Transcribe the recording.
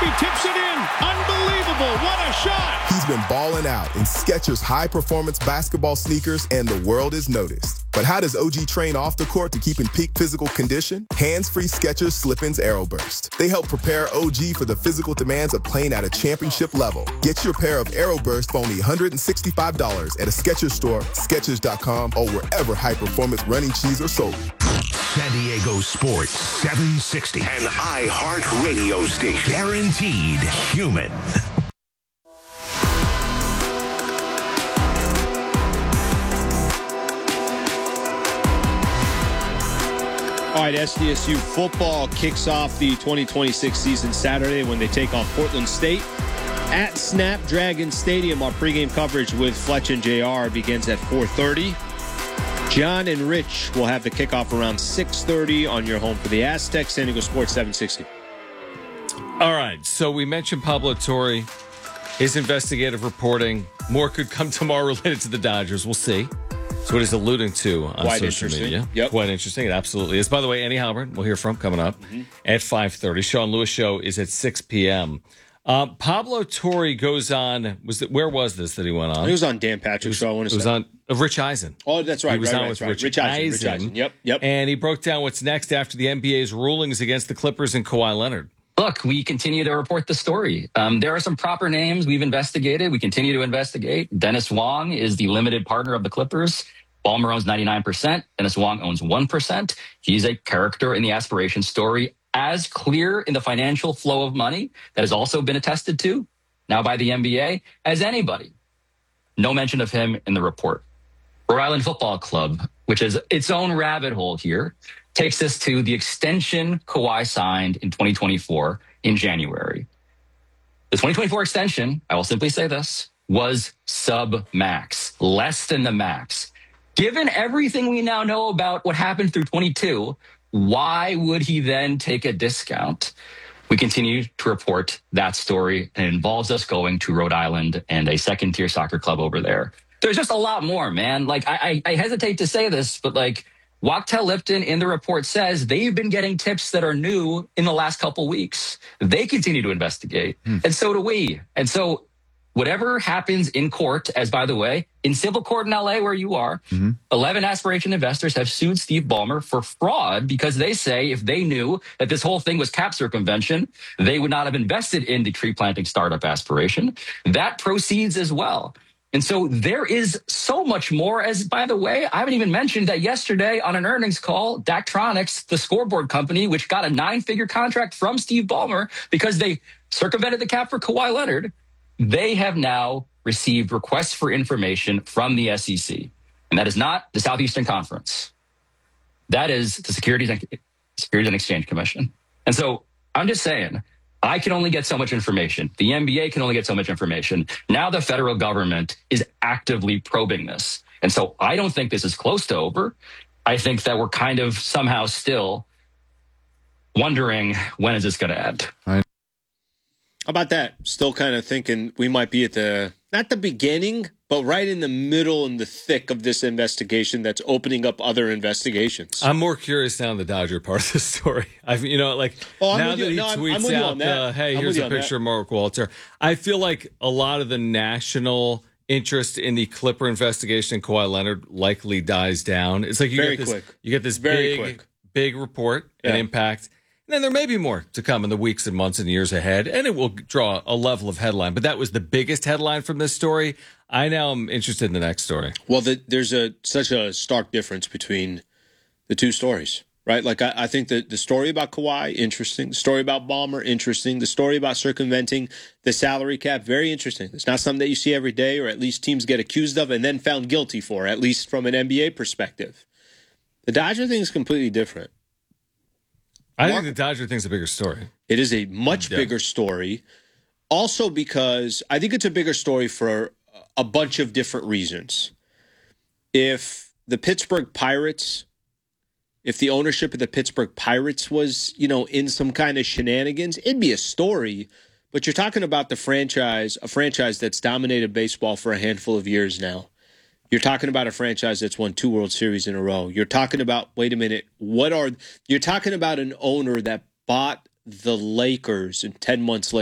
tips it in. Unbelievable. What a shot. He's been balling out in Skechers high-performance basketball sneakers, and the world is noticed. But how does OG train off the court to keep in peak physical condition? Hands-free Skechers Slip-ins AeroBurst. They help prepare OG for the physical demands of playing at a championship level. Get your pair of AeroBurst for only $165 at a Skechers store, Skechers.com, or wherever high-performance running shoes are sold. San Diego Sports 760, an iHeart radio station. Guaranteed human. All right, SDSU football kicks off the 2026 season Saturday when they take on Portland State at Snapdragon Stadium. Our pregame coverage with Fletch and JR begins at 4:30. John and Rich will have the kickoff around 6:30 on your home for the Aztecs. San Diego Sports 760. All right, so we mentioned Pablo Torre, his investigative reporting. More could come tomorrow related to the Dodgers. We'll see. That's what he's alluding to on Quite social media. Yep. Quite interesting. It absolutely is. By the way, Annie Halbert, we'll hear from coming up at 5:30. Sean Lewis show is at 6 p.m. Pablo Torre goes on. Where was this that he went on? He was on Dan Patrick's show. It was on Rich Eisen. Oh, that's right. He was right, on with right. Rich Eisen. Yep. And he broke down what's next after the NBA's rulings against the Clippers and Kawhi Leonard. Look, we continue to report the story. There are some proper names we've investigated. We continue to investigate. Dennis Wong is the limited partner of the Clippers. Ballmer owns 99%. Dennis Wong owns 1%. He's a character in the aspiration story, as clear in the financial flow of money that has also been attested to now by the NBA as anybody. No mention of him in the report. Rhode Island Football Club, which is its own rabbit hole here, takes us to the extension Kawhi signed in 2024 in January. The 2024 extension, I will simply say this, was sub-max, less than the max. Given everything we now know about what happened through 22, why would he then take a discount? We continue to report that story, and it involves us going to Rhode Island and a second-tier soccer club over there. There's just a lot more, man. Like, I hesitate to say this, but like, Wachtell Lipton in the report says they've been getting tips that are new in the last couple weeks. They continue to investigate, and so do we. And so whatever happens in court, as by the way, in civil court in LA where you are, 11 aspiration investors have sued Steve Ballmer for fraud because they say if they knew that this whole thing was cap circumvention, they would not have invested in the tree planting startup aspiration. That proceeds as well. And so there is so much more. As by the way, I haven't even mentioned that yesterday on an earnings call, Daktronics, the scoreboard company, which got a 9-figure contract from Steve Ballmer because they circumvented the cap for Kawhi Leonard, they have now received requests for information from the SEC. And that is not the Southeastern Conference. That is the Securities and Exchange Commission. And so I'm just saying, I can only get so much information. The NBA can only get so much information. Now the federal government is actively probing this. And so I don't think this is close to over. I think that we're kind of somehow still wondering, when is this going to end? How about that? Still kind of thinking we might be at not the beginning, but right in the middle and the thick of this investigation that's opening up other investigations. I'm more curious now on the Dodger part of the story. Now that he tweets out, hey, here's a picture of Mark Walter. I feel like a lot of the national interest in the Clipper investigation and Kawhi Leonard likely dies down. It's like you get this big report and impact. And then there may be more to come in the weeks and months and years ahead, and it will draw a level of headline. But that was the biggest headline from this story. I now am interested in the next story. Well, there's such a stark difference between the two stories, right? Like, I think that the story about Kawhi, interesting. The story about Ballmer, interesting. The story about circumventing the salary cap, very interesting. It's not something that you see every day, or at least teams get accused of and then found guilty for, at least from an NBA perspective. The Dodger thing is completely different. I think the Dodger thing's a bigger story. It is a much bigger story. Also because I think it's a bigger story for a bunch of different reasons. If the Pittsburgh Pirates, if the ownership of the Pittsburgh Pirates was, in some kind of shenanigans, it'd be a story. But you're talking about a franchise that's dominated baseball for a handful of years now. You're talking about a franchise that's won 2 World Series in a row. You're talking about, you're talking about an owner that bought the Lakers and 10 months later